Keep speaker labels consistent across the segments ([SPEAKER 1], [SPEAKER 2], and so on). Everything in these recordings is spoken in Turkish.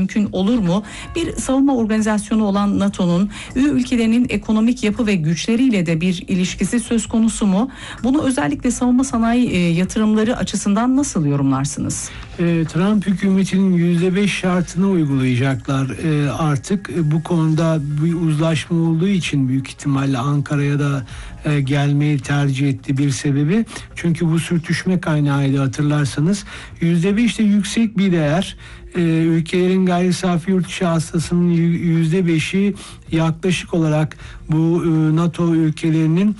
[SPEAKER 1] mümkün olur mu? Bir savunma organizasyonu olan NATO'nun üye ülkelerinin ekonomik yapı ve güçleriyle de bir ilişkisi söz konusu mu? Bunu özellikle savunma sanayi yatırımları açısından nasıl yorumlarsınız?
[SPEAKER 2] Trump hükümetinin %5 şartını uygulayacaklar artık. Bu konuda bir uzlaşma olduğu için büyük ihtimalle Ankara'ya da gelmeyi tercih etti bir sebebi. Çünkü bu sürtüşme kaynağıydı hatırlarsanız. %5 de yüksek bir değer. Ülkelerin gayri safi yurt içi hasılasının %5'i yaklaşık olarak bu NATO ülkelerinin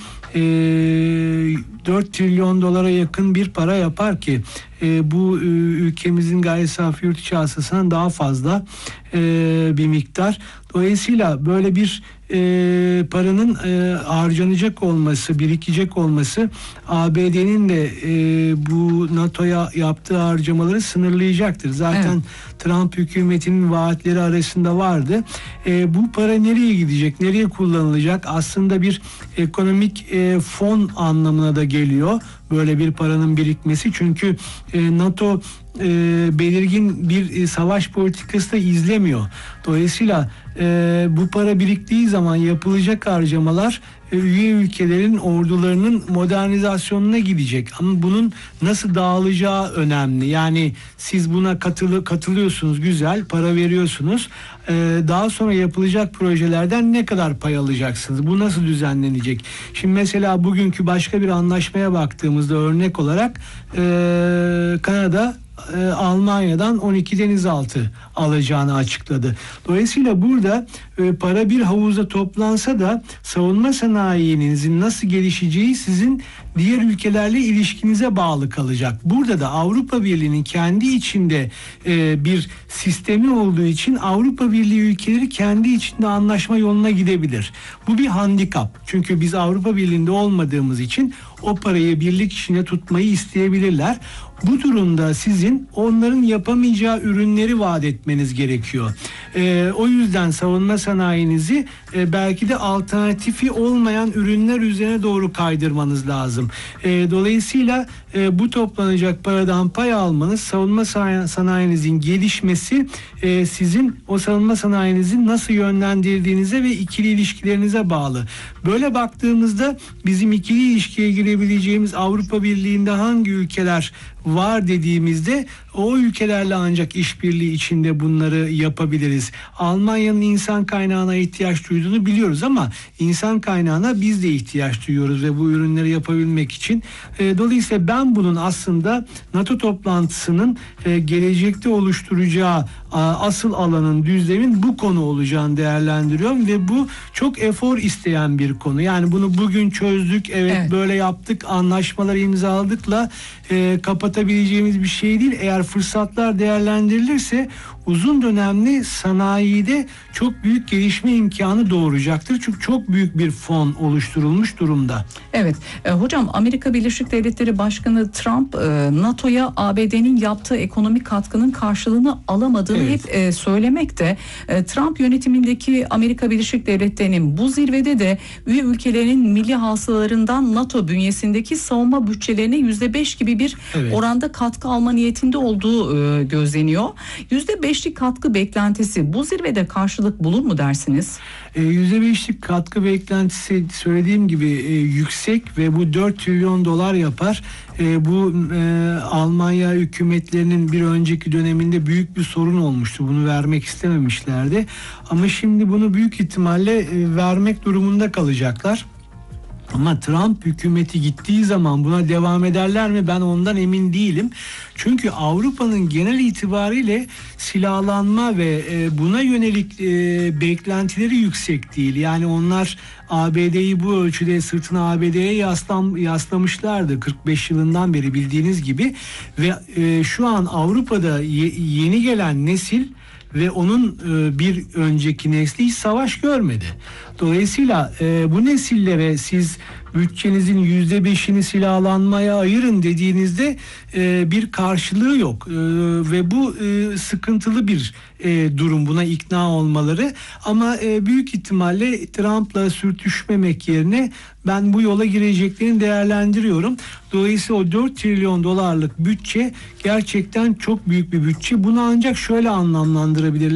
[SPEAKER 2] 4 trilyon dolara yakın bir para yapar ki bu ülkemizin gayri safi yurt içi hasılasından daha fazla bir miktar. Dolayısıyla böyle bir paranın harcanacak olması, birikecek olması ABD'nin de bu NATO'ya yaptığı harcamaları sınırlayacaktır. Zaten evet. Trump hükümetinin vaatleri arasında vardı. Bu para nereye gidecek, nereye kullanılacak? Aslında bir ekonomik fon anlamına da geliyor. Böyle bir paranın birikmesi. Çünkü NATO belirgin bir savaş politikası da izlemiyor. Dolayısıyla bu para biriktiği zaman yapılacak harcamalar üye ülkelerin ordularının modernizasyonuna gidecek. Ama bunun nasıl dağılacağı önemli. Yani siz buna katılıyorsunuz, güzel, para veriyorsunuz. Daha sonra yapılacak projelerden ne kadar pay alacaksınız? Bu nasıl düzenlenecek? Şimdi mesela bugünkü başka bir anlaşmaya baktığımızda örnek olarak Kanada Almanya'dan 12 denizaltı alacağını açıkladı. Dolayısıyla burada para bir havuzda toplansa da savunma sanayinizin nasıl gelişeceği sizin diğer ülkelerle ilişkinize bağlı kalacak. Burada da Avrupa Birliği'nin kendi içinde bir sistemi olduğu için Avrupa Birliği ülkeleri kendi içinde anlaşma yoluna gidebilir. Bu bir handikap. Çünkü biz Avrupa Birliği'nde olmadığımız için o parayı birlik içinde tutmayı isteyebilirler. Bu durumda sizin onların yapamayacağı ürünleri vaat etmeniz gerekiyor. O yüzden savunma sanayinizi belki de alternatifi olmayan ürünler üzerine doğru kaydırmanız lazım. Dolayısıyla bu toplanacak paradan pay almanız, savunma sanayinizin gelişmesi sizin o savunma sanayinizi nasıl yönlendirdiğinize ve ikili ilişkilerinize bağlı. Böyle baktığımızda bizim ikili ilişkiye girebileceğimiz Avrupa Birliği'nde hangi ülkeler var dediğimizde o ülkelerle ancak işbirliği içinde bunları yapabiliriz. Almanya'nın insan kaynağına ihtiyaç duyduğunu biliyoruz ama insan kaynağına biz de ihtiyaç duyuyoruz ve bu ürünleri yapabilmek için. Dolayısıyla ben bunun aslında NATO toplantısının gelecekte oluşturacağı asıl alanın, düzlemin bu konu olacağını değerlendiriyorum ve bu çok efor isteyen bir konu. Yani bunu bugün çözdük, evet. Böyle yaptık, anlaşmaları imzaladıkla kapatabileceğimiz bir şey değil. Eğer fırsatlar değerlendirilirse uzun dönemli sanayide çok büyük gelişme imkanı doğuracaktır. Çünkü çok büyük bir fon oluşturulmuş durumda.
[SPEAKER 1] Evet. Hocam, Amerika Birleşik Devletleri Başkanı Trump NATO'ya ABD'nin yaptığı ekonomik katkının karşılığını alamadığını hep söylemekte. Trump yönetimindeki Amerika Birleşik Devletleri'nin bu zirvede de üye ülkelerinin milli hasılalarından NATO bünyesindeki savunma bütçelerine %5 gibi bir oranda katkı alma niyetinde olduğu gözleniyor. %5'lik katkı beklentisi bu zirvede karşılık bulur mu dersiniz?
[SPEAKER 2] %5'lik katkı beklentisi söylediğim gibi yüksek ve bu 4 trilyon dolar yapar. Bu Almanya hükümetlerinin bir önceki döneminde büyük bir sorun olmuştu. Bunu vermek istememişlerdi. Ama şimdi bunu büyük ihtimalle vermek durumunda kalacaklar. Ama Trump hükümeti gittiği zaman buna devam ederler mi? Ben ondan emin değilim. Çünkü Avrupa'nın genel itibariyle silahlanma ve buna yönelik beklentileri yüksek değil. Yani onlar ABD'yi bu ölçüde sırtını ABD'ye yaslamışlardı 45 yılından beri bildiğiniz gibi. Ve şu an Avrupa'da yeni gelen nesil ve onun bir önceki nesli hiç savaş görmedi. Dolayısıyla bu nesillere siz bütçenizin %5'ini silahlanmaya ayırın dediğinizde bir karşılığı yok ve bu sıkıntılı bir durum, buna ikna olmaları. Ama büyük ihtimalle Trump'la sürtüşmemek yerine ben bu yola gireceklerini değerlendiriyorum. Dolayısıyla o 4 trilyon dolarlık bütçe gerçekten çok büyük bir bütçe. Bunu ancak şöyle anlamlandırabilirler.